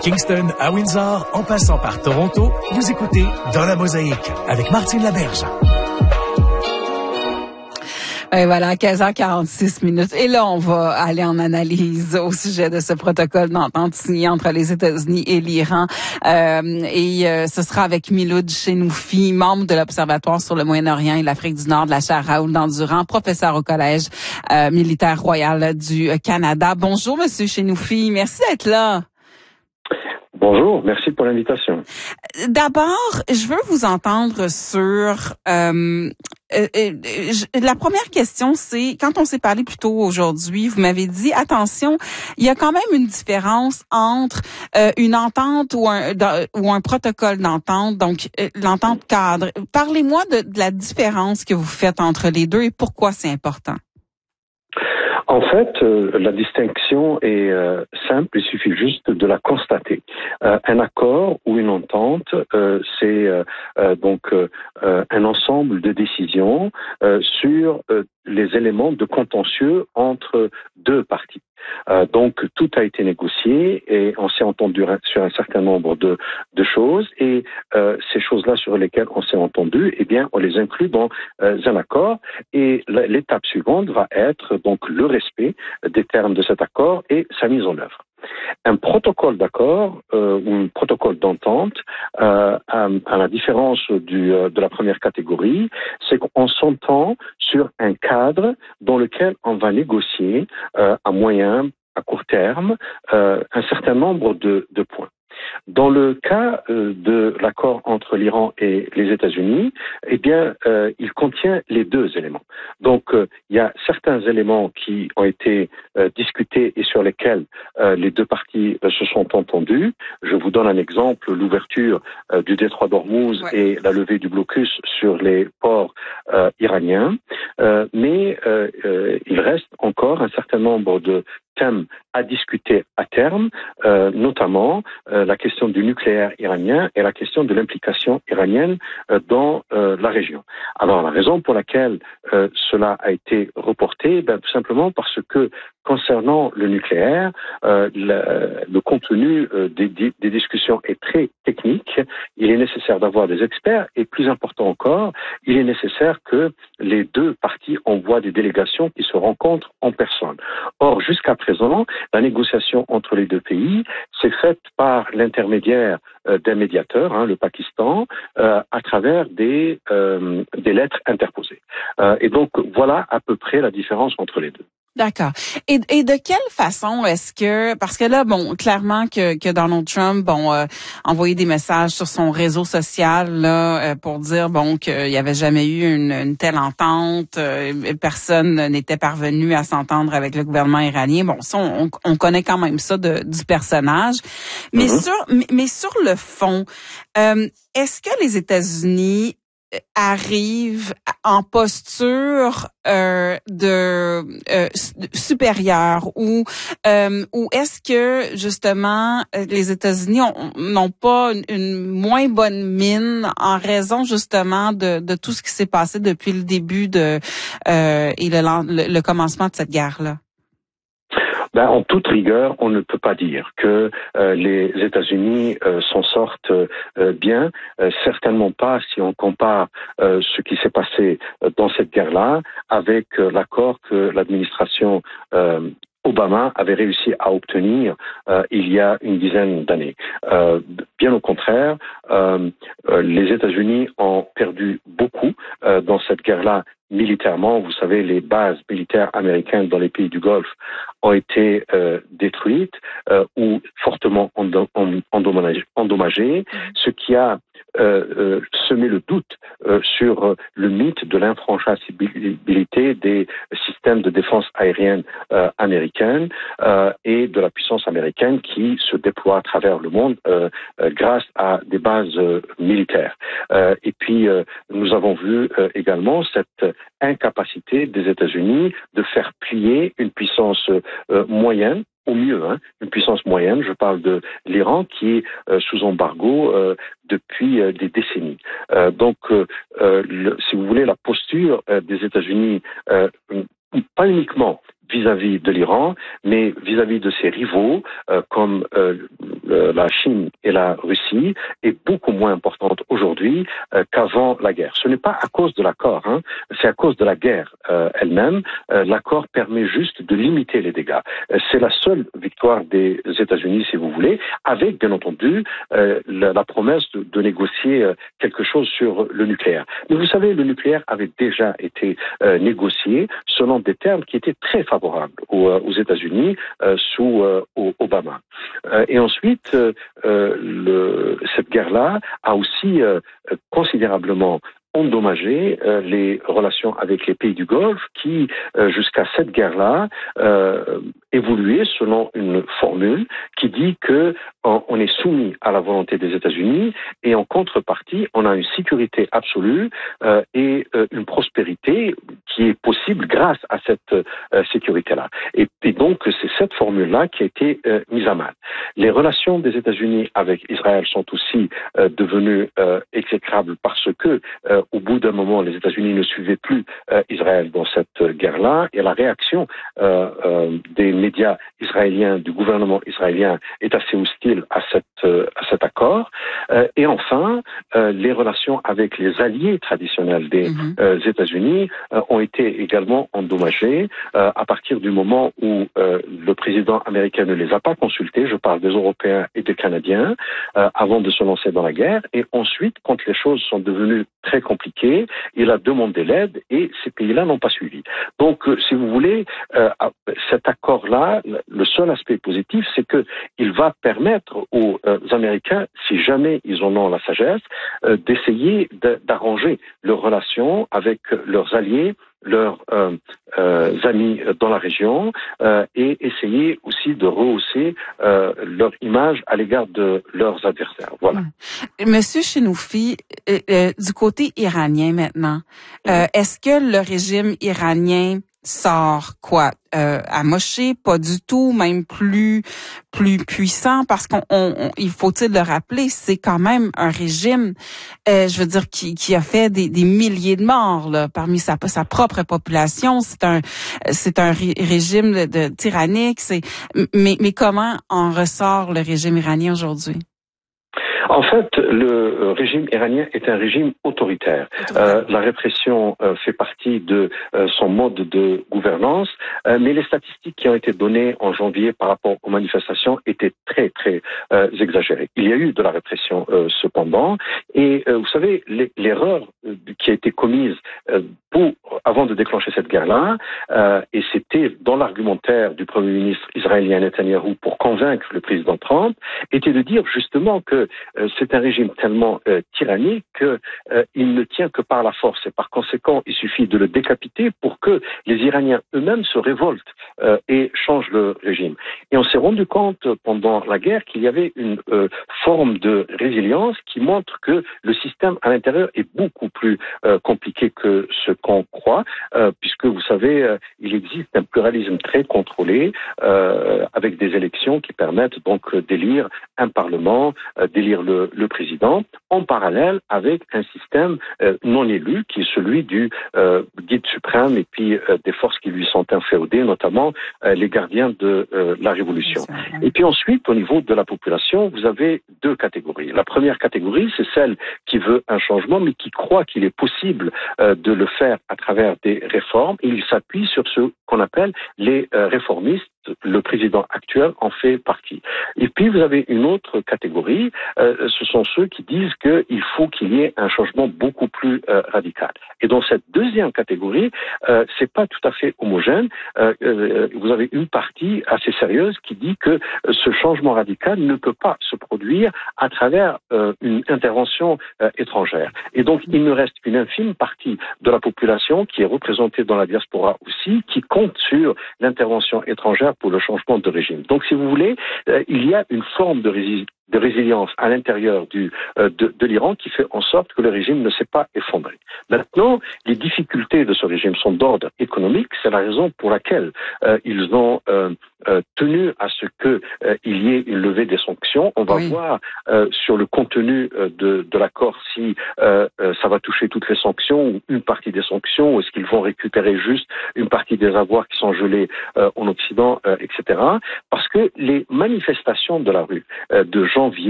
Kingston à Windsor, en passant par Toronto, vous écoutez Dans la Mosaïque avec Martine Laberge. Et voilà, 15h46. Et là, on va aller en analyse au sujet de ce protocole d'entente signé entre les États-Unis et l'Iran. Ce sera avec Milou Chenoufi, membre de l'Observatoire sur le Moyen-Orient et l'Afrique du Nord de la chaire Raoul Dandurand, professeur au Collège militaire royal du Canada. Bonjour, Monsieur Chenoufi. Merci d'être là. Bonjour, merci pour l'invitation. D'abord, je veux vous entendre sur la première question, c'est quand on s'est parlé plus tôt aujourd'hui, vous m'avez dit attention, il y a quand même une différence entre une entente ou un protocole d'entente, donc l'entente cadre. Parlez-moi de la différence que vous faites entre les deux et pourquoi c'est important. En fait, la distinction est simple, il suffit juste de la constater. Un accord ou une entente, c'est donc un ensemble de décisions sur les éléments de contentieux entre deux parties. Donc tout a été négocié et on s'est entendu sur un certain nombre de choses et ces choses-là sur lesquelles on s'est entendu, eh bien on les inclut dans un accord et l'étape suivante va être donc le respect des termes de cet accord et sa mise en œuvre. Un protocole d'accord ou un protocole d'entente, à la différence de la première catégorie, c'est qu'on s'entend sur un cadre dans lequel on va négocier à moyen, à court terme, un certain nombre de points. Dans le cas de l'accord entre l'Iran et les États-Unis, eh bien, il contient les deux éléments. Donc, il y a certains éléments qui ont été discutés et sur lesquels les deux parties se sont entendues. Je vous donne un exemple, l'ouverture du détroit d'Ormuz et la levée du blocus sur les ports iraniens. Mais il reste encore un certain nombre de thèmes à discuter à terme, notamment la question du nucléaire iranien et la question de l'implication iranienne dans la région. Alors la raison pour laquelle cela a été reporté, tout simplement parce que concernant le nucléaire, le contenu des discussions est très technique. Il est nécessaire d'avoir des experts et plus important encore, il est nécessaire que les deux parties envoient des délégations qui se rencontrent en personne. Or, jusqu'à présent, la négociation entre les deux pays s'est faite par l'intermédiaire d'un médiateur, le Pakistan, à travers des lettres interposées. Et donc, voilà à peu près la différence entre les deux. D'accord. Et de quelle façon est-ce que, parce que là, bon, clairement que Donald Trump, envoyé des messages sur son réseau social là pour dire qu'il y avait jamais eu une telle entente, personne n'était parvenu à s'entendre avec le gouvernement iranien. Bon, ça, on connaît quand même ça du personnage, mais sur le fond, est-ce que les États-Unis arrive en posture supérieure ou est-ce que justement les États-Unis n'ont pas une moins bonne mine en raison justement de tout ce qui s'est passé depuis le début et le commencement de cette guerre-là? En toute rigueur, on ne peut pas dire que les États-Unis s'en sortent bien. Certainement pas si on compare ce qui s'est passé dans cette guerre-là avec l'accord que l'administration Obama avait réussi à obtenir il y a une dizaine d'années. Bien au contraire, les États-Unis ont perdu beaucoup dans cette guerre-là militairement. Vous savez, les bases militaires américaines dans les pays du Golfe ont été détruites ou fortement endommagées, ce qui a semé le doute sur le mythe de l'infranchissabilité des systèmes de défense aérienne américaine et de la puissance américaine qui se déploie à travers le monde grâce à des bases militaires. Et puis, nous avons vu également cette incapacité des États-Unis de faire plier une puissance moyenne, au mieux, une puissance moyenne. Je parle de l'Iran qui est sous embargo depuis des décennies. Donc, si vous voulez, la posture des États-Unis, pas uniquement vis-à-vis de l'Iran, mais vis-à-vis de ses rivaux comme la Chine et la Russie est beaucoup moins importante aujourd'hui qu'avant la guerre. Ce n'est pas à cause de l'accord, c'est à cause de la guerre elle-même. L'accord permet juste de limiter les dégâts. C'est la seule victoire des États-Unis, si vous voulez, avec bien entendu la promesse de négocier quelque chose sur le nucléaire. Mais vous savez, le nucléaire avait déjà été négocié selon des termes qui étaient très favorables aux États-Unis sous Obama. Et ensuite, cette guerre-là a aussi considérablement endommagé les relations avec les pays du Golfe qui, jusqu'à cette guerre-là, évoluaient selon une formule qui dit que on est soumis à la volonté des États-Unis et en contrepartie, on a une sécurité absolue et une prospérité qui est possible grâce à cette sécurité-là. Et donc, c'est cette formule-là qui a été mise à mal. Les relations des États-Unis avec Israël sont aussi devenues exécrables parce que au bout d'un moment, les États-Unis ne suivaient plus Israël dans cette guerre-là et la réaction des médias israéliens, du gouvernement israélien est assez hostile à cet accord. Et enfin, les relations avec les alliés traditionnels des États-Unis ont été également endommagées à partir du moment où le président américain ne les a pas consultés, je parle des Européens et des Canadiens, avant de se lancer dans la guerre. Et ensuite, quand les choses sont devenues très compliquées, il a demandé l'aide et ces pays-là n'ont pas suivi. Donc, si vous voulez, cet accord-là, le seul aspect positif, c'est que il va permettre aux Américains, si jamais ils en ont la sagesse, d'essayer d'arranger leurs relations avec leurs alliés, leurs amis dans la région et essayer aussi de rehausser leur image à l'égard de leurs adversaires. Voilà. Monsieur Chenoufi, du côté iranien maintenant, est-ce que le régime iranien sort quoi amoché, pas du tout, même plus puissant, parce il faut-il le rappeler, c'est quand même un régime, je veux dire, qui a fait des milliers de morts là, parmi sa propre population. C'est un régime de tyrannique. Mais comment en ressort le régime iranien aujourd'hui? En fait, le régime iranien est un régime autoritaire. La répression fait partie de son mode de gouvernance, mais les statistiques qui ont été données en janvier par rapport aux manifestations étaient très, très exagérées. Il y a eu de la répression cependant, et vous savez, l'erreur qui a été commise avant de déclencher cette guerre-là, et c'était dans l'argumentaire du Premier ministre israélien Netanyahou pour convaincre le président Trump, était de dire justement que c'est un régime tellement tyrannique qu'il ne tient que par la force. Et par conséquent, il suffit de le décapiter pour que les Iraniens eux-mêmes se révoltent et changent le régime. Et on s'est rendu compte pendant la guerre qu'il y avait une forme de résilience qui montre que le système à l'intérieur est beaucoup plus compliqué que ce qu'on croit, puisque vous savez, il existe un pluralisme très contrôlé avec des élections qui permettent donc d'élire un parlement, d'élire le président, en parallèle avec un système non élu qui est celui du guide suprême et puis des forces qui lui sont inféodées, notamment les gardiens de la révolution. Et puis ensuite, au niveau de la population, vous avez deux catégories. La première catégorie, c'est celle qui veut un changement, mais qui croit qu'il est possible de le faire à travers des réformes. Et il s'appuie sur ce qu'on appelle les réformistes. Le président actuel en fait partie. Et puis vous avez une autre catégorie, ce sont ceux qui disent qu'il faut qu'il y ait un changement beaucoup plus radical. Et dans cette deuxième catégorie, c'est pas tout à fait homogène. Vous avez une partie assez sérieuse qui dit que ce changement radical ne peut pas se produire à travers une intervention étrangère. Et donc il ne reste qu'une infime partie de la population qui est représentée dans la diaspora aussi, qui compte sur l'intervention étrangère pour le changement de régime. Donc, si vous voulez, il y a une forme de résilience à l'intérieur de l'Iran qui fait en sorte que le régime ne s'est pas effondré. Maintenant, les difficultés de ce régime sont d'ordre économique. C'est la raison pour laquelle ils ont tenu à ce que il y ait une levée des sanctions. On va voir sur le contenu de l'accord si ça va toucher toutes les sanctions ou une partie des sanctions, ou est-ce qu'ils vont récupérer juste une partie des avoirs qui sont gelés en Occident, etc. Parce que les manifestations de la rue de janvier